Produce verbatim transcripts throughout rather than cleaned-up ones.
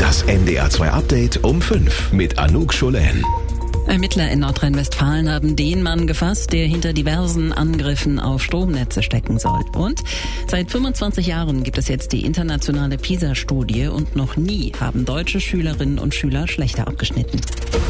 Das N D R zwei Update um fünf mit Anouk Scholen. Ermittler in Nordrhein-Westfalen haben den Mann gefasst, der hinter diversen Angriffen auf Stromnetze stecken soll. Und seit fünfundzwanzig Jahren gibt es jetzt die internationale PISA-Studie und noch nie haben deutsche Schülerinnen und Schüler schlechter abgeschnitten.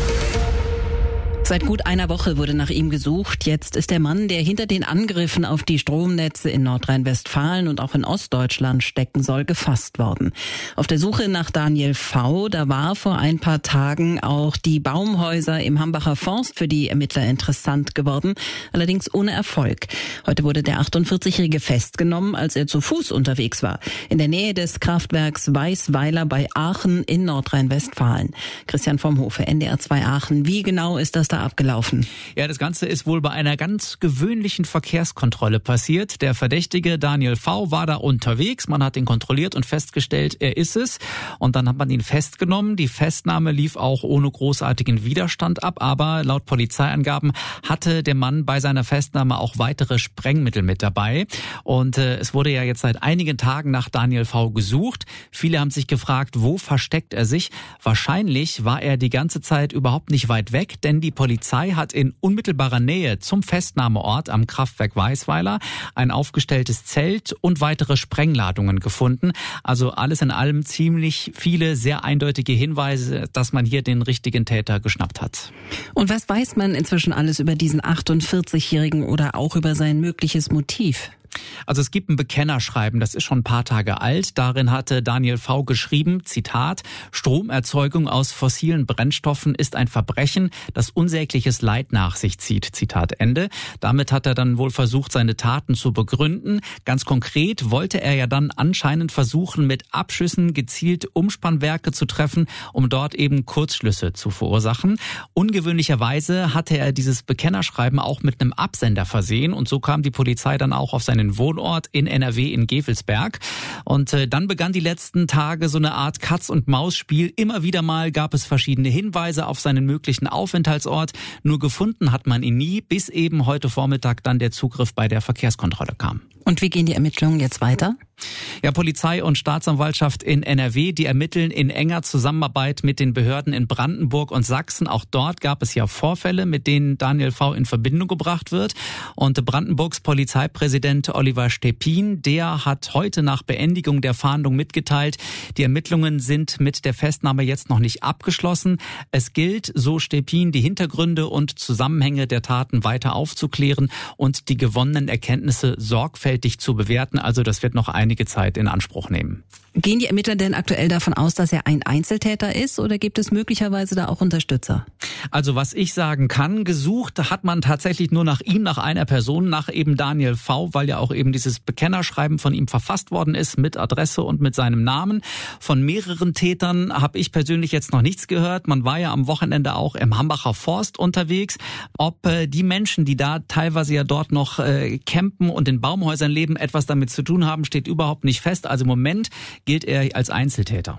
Seit gut einer Woche wurde nach ihm gesucht. Jetzt ist der Mann, der hinter den Angriffen auf die Stromnetze in Nordrhein-Westfalen und auch in Ostdeutschland stecken soll, gefasst worden. Auf der Suche nach Daniel V., da war vor ein paar Tagen auch die Baumhäuser im Hambacher Forst für die Ermittler interessant geworden, allerdings ohne Erfolg. Heute wurde der achtundvierzigjährige festgenommen, als er zu Fuß unterwegs war, in der Nähe des Kraftwerks Weißweiler bei Aachen in Nordrhein-Westfalen. Christian vom Hofe, N D R zwei Aachen. Wie genau ist das da abgelaufen? Ja, das Ganze ist wohl bei einer ganz gewöhnlichen Verkehrskontrolle passiert. Der Verdächtige Daniel V. war da unterwegs. Man hat ihn kontrolliert und festgestellt, er ist es. Und dann hat man ihn festgenommen. Die Festnahme lief auch ohne großartigen Widerstand ab. Aber laut Polizeiangaben hatte der Mann bei seiner Festnahme auch weitere Sprengmittel mit dabei. Und äh, es wurde ja jetzt seit einigen Tagen nach Daniel V. gesucht. Viele haben sich gefragt, wo versteckt er sich? Wahrscheinlich war er die ganze Zeit überhaupt nicht weit weg, denn die Polizei Die Polizei hat in unmittelbarer Nähe zum Festnahmeort am Kraftwerk Weißweiler ein aufgestelltes Zelt und weitere Sprengladungen gefunden. Also alles in allem ziemlich viele sehr eindeutige Hinweise, dass man hier den richtigen Täter geschnappt hat. Und was weiß man inzwischen alles über diesen achtundvierzigjährigen oder auch über sein mögliches Motiv? Also es gibt ein Bekennerschreiben, das ist schon ein paar Tage alt. Darin hatte Daniel V. geschrieben, Zitat, Stromerzeugung aus fossilen Brennstoffen ist ein Verbrechen, das unsägliches Leid nach sich zieht. Zitat Ende. Damit hat er dann wohl versucht, seine Taten zu begründen. Ganz konkret wollte er ja dann anscheinend versuchen, mit Abschüssen gezielt Umspannwerke zu treffen, um dort eben Kurzschlüsse zu verursachen. Ungewöhnlicherweise hatte er dieses Bekennerschreiben auch mit einem Absender versehen und so kam die Polizei dann auch auf seine Wohnort in N R W in Gevelsberg. Und äh, dann begann die letzten Tage so eine Art Katz-und-Maus-Spiel. Immer wieder mal gab es verschiedene Hinweise auf seinen möglichen Aufenthaltsort. Nur gefunden hat man ihn nie, bis eben heute Vormittag dann der Zugriff bei der Verkehrskontrolle kam. Und wie gehen die Ermittlungen jetzt weiter? Ja, Polizei und Staatsanwaltschaft in N R W, die ermitteln in enger Zusammenarbeit mit den Behörden in Brandenburg und Sachsen. Auch dort gab es ja Vorfälle, mit denen Daniel V. in Verbindung gebracht wird. Und Brandenburgs Polizeipräsident Oliver Stepin, der hat heute nach Beendigung der Fahndung mitgeteilt, die Ermittlungen sind mit der Festnahme jetzt noch nicht abgeschlossen. Es gilt, so Stepin, die Hintergründe und Zusammenhänge der Taten weiter aufzuklären und die gewonnenen Erkenntnisse sorgfältig zu bewerten. Also das wird noch einige Zeit in Anspruch nehmen. Gehen die Ermittler denn aktuell davon aus, dass er ein Einzeltäter ist oder gibt es möglicherweise da auch Unterstützer? Also was ich sagen kann, gesucht hat man tatsächlich nur nach ihm, nach einer Person, nach eben Daniel V., weil ja auch eben dieses Bekennerschreiben von ihm verfasst worden ist mit Adresse und mit seinem Namen. Von mehreren Tätern habe ich persönlich jetzt noch nichts gehört. Man war ja am Wochenende auch im Hambacher Forst unterwegs. Ob äh, die Menschen, die da teilweise ja dort noch äh, campen und in Baumhäusern leben, etwas damit zu tun haben, steht überhaupt nicht fest. Also im Moment gilt er als Einzeltäter.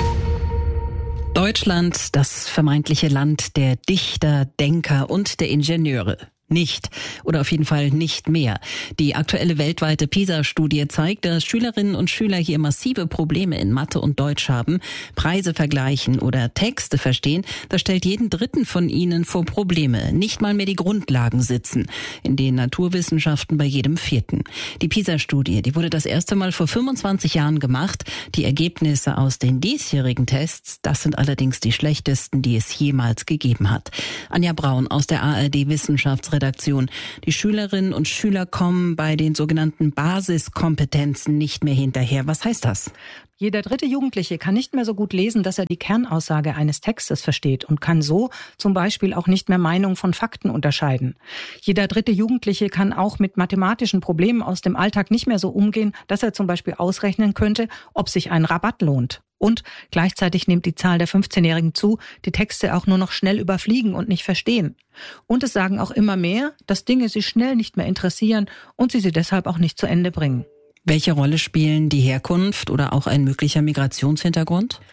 Deutschland, das vermeintliche Land der Dichter, Denker und der Ingenieure. Nicht. Oder auf jeden Fall nicht mehr. Die aktuelle weltweite PISA-Studie zeigt, dass Schülerinnen und Schüler hier massive Probleme in Mathe und Deutsch haben. Preise vergleichen oder Texte verstehen, das stellt jeden Dritten von ihnen vor Probleme. Nicht mal mehr die Grundlagen sitzen. In den Naturwissenschaften bei jedem Vierten. Die PISA-Studie, die wurde das erste Mal vor fünfundzwanzig Jahren gemacht. Die Ergebnisse aus den diesjährigen Tests, das sind allerdings die schlechtesten, die es jemals gegeben hat. Anja Braun aus der A R D-Wissenschaftsredaktion. Die Schülerinnen und Schüler kommen bei den sogenannten Basiskompetenzen nicht mehr hinterher. Was heißt das? Jeder dritte Jugendliche kann nicht mehr so gut lesen, dass er die Kernaussage eines Textes versteht und kann so zum Beispiel auch nicht mehr Meinung von Fakten unterscheiden. Jeder dritte Jugendliche kann auch mit mathematischen Problemen aus dem Alltag nicht mehr so umgehen, dass er zum Beispiel ausrechnen könnte, ob sich ein Rabatt lohnt. Und gleichzeitig nimmt die Zahl der fünfzehnjährigen zu, die Texte auch nur noch schnell überfliegen und nicht verstehen. Und es sagen auch immer mehr, dass Dinge sie schnell nicht mehr interessieren und sie sie deshalb auch nicht zu Ende bringen. Welche Rolle spielen die Herkunft oder auch ein möglicher Migrationshintergrund?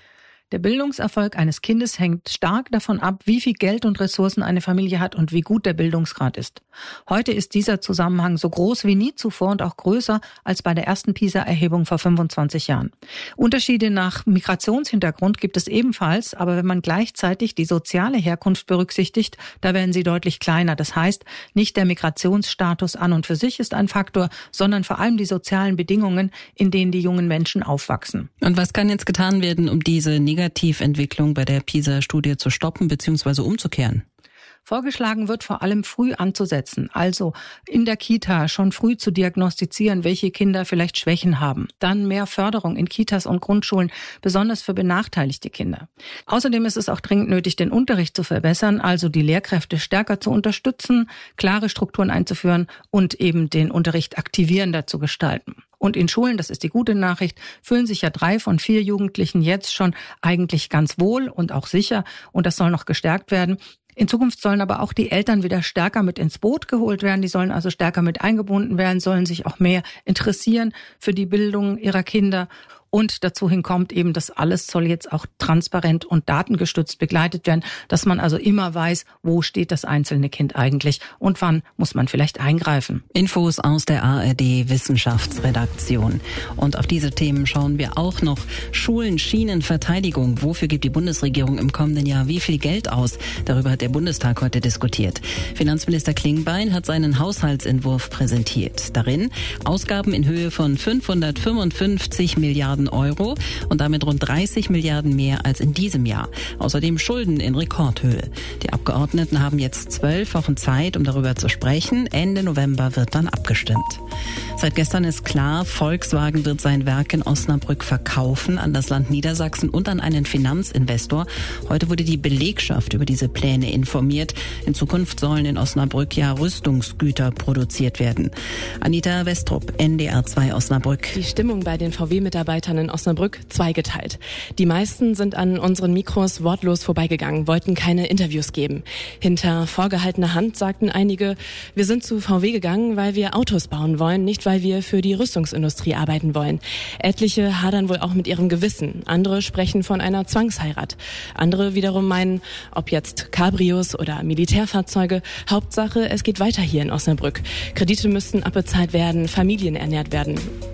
Der Bildungserfolg eines Kindes hängt stark davon ab, wie viel Geld und Ressourcen eine Familie hat und wie gut der Bildungsgrad ist. Heute ist dieser Zusammenhang so groß wie nie zuvor und auch größer als bei der ersten PISA-Erhebung vor fünfundzwanzig Jahren. Unterschiede nach Migrationshintergrund gibt es ebenfalls, aber wenn man gleichzeitig die soziale Herkunft berücksichtigt, da werden sie deutlich kleiner. Das heißt, nicht der Migrationsstatus an und für sich ist ein Faktor, sondern vor allem die sozialen Bedingungen, in denen die jungen Menschen aufwachsen. Und was kann jetzt getan werden, um diese Negativentwicklung bei der PISA-Studie zu stoppen bzw. umzukehren? Vorgeschlagen wird vor allem früh anzusetzen, also in der Kita schon früh zu diagnostizieren, welche Kinder vielleicht Schwächen haben. Dann mehr Förderung in Kitas und Grundschulen, besonders für benachteiligte Kinder. Außerdem ist es auch dringend nötig, den Unterricht zu verbessern, also die Lehrkräfte stärker zu unterstützen, klare Strukturen einzuführen und eben den Unterricht aktivierender zu gestalten. Und in Schulen, das ist die gute Nachricht, fühlen sich ja drei von vier Jugendlichen jetzt schon eigentlich ganz wohl und auch sicher. Und das soll noch gestärkt werden. In Zukunft sollen aber auch die Eltern wieder stärker mit ins Boot geholt werden. Die sollen also stärker mit eingebunden werden, sollen sich auch mehr interessieren für die Bildung ihrer Kinder. Und dazu hin kommt eben, das alles soll jetzt auch transparent und datengestützt begleitet werden, dass man also immer weiß, wo steht das einzelne Kind eigentlich und wann muss man vielleicht eingreifen. Infos aus der A R D Wissenschaftsredaktion. Und auf diese Themen schauen wir auch noch. Schulen, Schienen, Verteidigung. Wofür gibt die Bundesregierung im kommenden Jahr wie viel Geld aus? Darüber hat der Bundestag heute diskutiert. Finanzminister Klingbeil hat seinen Haushaltsentwurf präsentiert. Darin Ausgaben in Höhe von fünfhundertfünfundfünfzig Milliarden Euro und damit rund dreißig Milliarden mehr als in diesem Jahr. Außerdem Schulden in Rekordhöhe. Die Abgeordneten haben jetzt zwölf Wochen Zeit, um darüber zu sprechen. Ende November wird dann abgestimmt. Seit gestern ist klar, Volkswagen wird sein Werk in Osnabrück verkaufen an das Land Niedersachsen und an einen Finanzinvestor. Heute wurde die Belegschaft über diese Pläne informiert. In Zukunft sollen in Osnabrück ja Rüstungsgüter produziert werden. Anita Westrup, N D R zwei Osnabrück. Die Stimmung bei den V W-Mitarbeitern in Osnabrück zweigeteilt. Die meisten sind an unseren Mikros wortlos vorbeigegangen, wollten keine Interviews geben. Hinter vorgehaltener Hand sagten einige, wir sind zu V W gegangen, weil wir Autos bauen wollen, nicht weil wir für die Rüstungsindustrie arbeiten wollen. Etliche hadern wohl auch mit ihrem Gewissen. Andere sprechen von einer Zwangsheirat. Andere wiederum meinen, ob jetzt Cabrios oder Militärfahrzeuge, Hauptsache, es geht weiter hier in Osnabrück. Kredite müssten abbezahlt werden, Familien ernährt werden.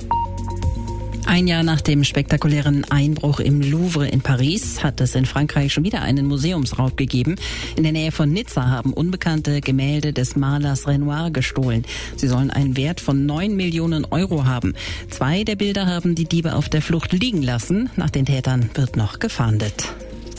Ein Jahr nach dem spektakulären Einbruch im Louvre in Paris hat es in Frankreich schon wieder einen Museumsraub gegeben. In der Nähe von Nizza haben Unbekannte Gemälde des Malers Renoir gestohlen. Sie sollen einen Wert von neun Millionen Euro haben. Zwei der Bilder haben die Diebe auf der Flucht liegen lassen. Nach den Tätern wird noch gefahndet.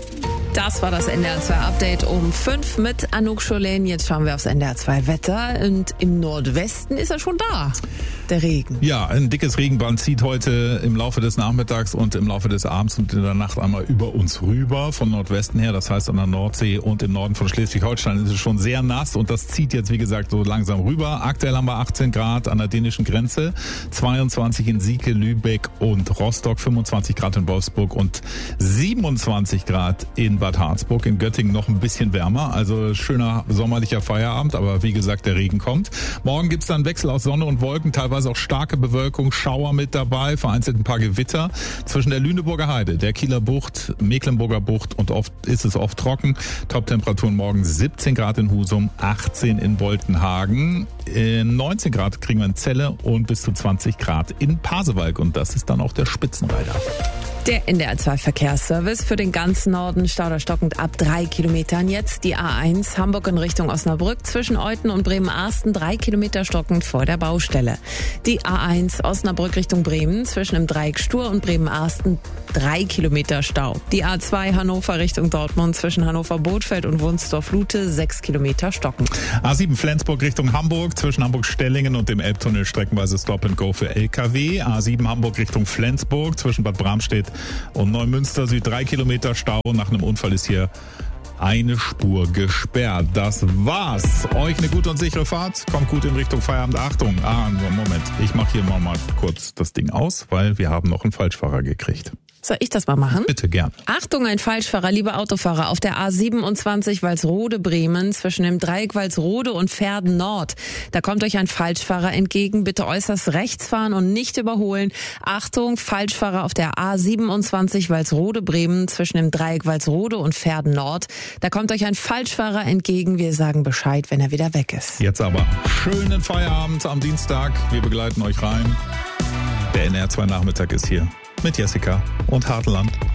Das war das N D R zwei Update um fünf mit Anouk Scholen. Jetzt schauen wir aufs N D R zwei Wetter und im Nordwesten ist er schon da, der Regen. Ja, ein dickes Regenband zieht heute im Laufe des Nachmittags und im Laufe des Abends und in der Nacht einmal über uns rüber von Nordwesten her. Das heißt, an der Nordsee und im Norden von Schleswig-Holstein ist es schon sehr nass und das zieht jetzt, wie gesagt, so langsam rüber. Aktuell haben wir achtzehn Grad an der dänischen Grenze, zweiundzwanzig in Sieke, Lübeck und Rostock, fünfundzwanzig Grad in Wolfsburg und siebenundzwanzig Grad in Bad Harzburg. In Göttingen noch ein bisschen wärmer, also schöner sommerlicher Feierabend, aber wie gesagt, der Regen kommt. Morgen gibt's dann Wechsel aus Sonne und Wolken, teilweise auch starke Bewölkung, Schauer mit dabei, vereinzelt ein paar Gewitter zwischen der Lüneburger Heide, der Kieler Bucht, Mecklenburger Bucht und oft ist es oft trocken. Top-Temperaturen morgen siebzehn Grad in Husum, achtzehn in Boltenhagen, neunzehn Grad kriegen wir in Celle und bis zu zwanzig Grad in Pasewalk und das ist dann auch der Spitzenreiter. Der N D R zwei Verkehrsservice für den ganzen Norden, stauderstockend ab drei Kilometern. Jetzt die A eins Hamburg in Richtung Osnabrück zwischen Euten und Bremen-Arsten, drei Kilometer stockend vor der Baustelle. Die A eins Osnabrück Richtung Bremen zwischen dem Dreieck Stur und Bremen-Arsten, drei Kilometer Stau. Die A zwei Hannover Richtung Dortmund zwischen Hannover-Bothfeld und Wunsdorf-Lute, sechs Kilometer stockend. A sieben Flensburg Richtung Hamburg zwischen Hamburg-Stellingen und dem Elbtunnel streckenweise Stop and Go für L K W. A sieben Hamburg Richtung Flensburg zwischen Bad Bramstedt und Neumünster Süd, drei Kilometer Stau. Nach einem Unfall ist hier eine Spur gesperrt. Das war's. Euch eine gute und sichere Fahrt. Kommt gut in Richtung Feierabend. Achtung. Ah, Moment. Ich mache hier mal, mal kurz das Ding aus, weil wir haben noch einen Falschfahrer gekriegt. Soll ich das mal machen? Bitte, gern. Achtung, ein Falschfahrer, liebe Autofahrer, auf der A siebenundzwanzig Walsrode-Bremen zwischen dem Dreieck Walsrode und Verden Nord. Da kommt euch ein Falschfahrer entgegen. Bitte äußerst rechts fahren und nicht überholen. Achtung, Falschfahrer auf der A siebenundzwanzig Walsrode-Bremen zwischen dem Dreieck Walsrode und Verden Nord. Da kommt euch ein Falschfahrer entgegen. Wir sagen Bescheid, wenn er wieder weg ist. Jetzt aber schönen Feierabend am Dienstag. Wir begleiten euch rein. Der N R zwei Nachmittag ist hier mit Jessica und Hartland.